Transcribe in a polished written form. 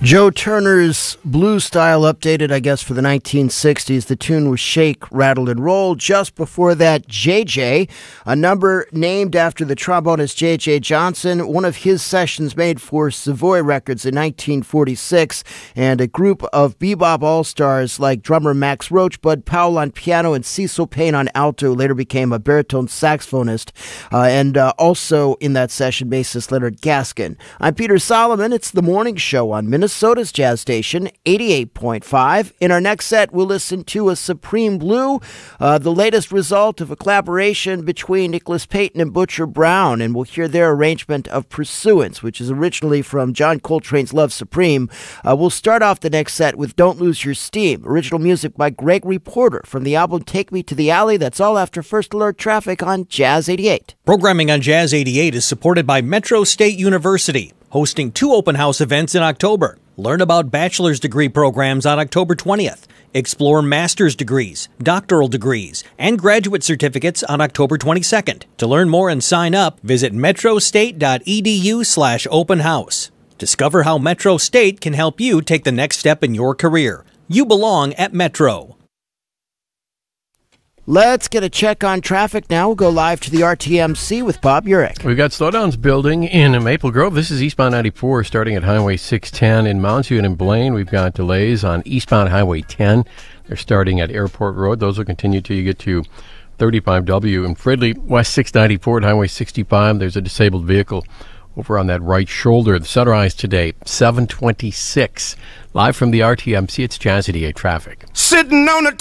Joe Turner's blues style updated, I guess, for the 1960s. The tune was Shake, Rattle, and Roll. Just before that, JJ, a number named after the trombonist J.J. Johnson, one of his sessions made for Savoy Records in 1946, and a group of bebop all-stars like drummer Max Roach, Bud Powell on piano, and Cecil Payne on alto, later became a baritone saxophonist, and also in that session, bassist Leonard Gaskin. I'm Peter Solomon. It's The Morning Show on Minnesota's Jazz Station, 88.5. In our next set, we'll listen to a Supreme Blue, the latest result of a collaboration between Nicholas Payton and Butcher Brown, and we'll hear their arrangement of Pursuance, which is originally from John Coltrane's Love Supreme. We'll start off the next set with Don't Lose Your Steam, original music by Gregory Porter from the album Take Me to the Alley. That's all after First Alert Traffic on Jazz 88. Programming on Jazz 88 is supported by Metro State University, hosting 2 open house events in October. Learn about bachelor's degree programs on October 20th. Explore master's degrees, doctoral degrees, and graduate certificates on October 22nd. To learn more and sign up, visit metrostate.edu/open house. Discover how Metro State can help you take the next step in your career. You belong at Metro. Let's get a check on traffic now. We'll go live to the RTMC with Bob Urich. We've got slowdowns building in Maple Grove. This is eastbound 94 starting at Highway 610. In Mounds View and in Blaine, we've got delays on eastbound Highway 10. They're starting at Airport Road. Those will continue till you get to 35W. In Fridley, West 694 at Highway 65, there's a disabled vehicle over on that right shoulder. The sunrise today, 7:26. Live from the RTMC, it's Jazz 88 traffic. Sitting on a